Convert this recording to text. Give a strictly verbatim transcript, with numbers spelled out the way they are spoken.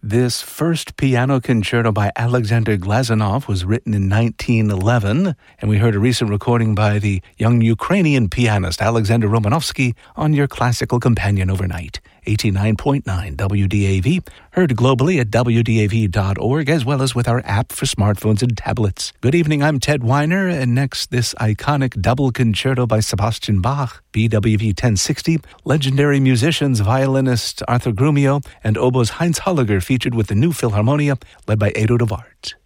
This first piano concerto by Alexander Glazunov was written in nineteen eleven, and we heard a recent recording by the young Ukrainian pianist Alexander Romanovsky on your classical companion overnight. eighty-nine point nine W D A V, heard globally at W D A V dot org, as well as with our app for smartphones and tablets. Good evening, I'm Ted Weiner, and next, this iconic double concerto by Sebastian Bach, B W V ten sixty, legendary musicians, violinist Arthur Grumio, and oboist Heinz Holliger featured with the new Philharmonia, led by Edo de Waard.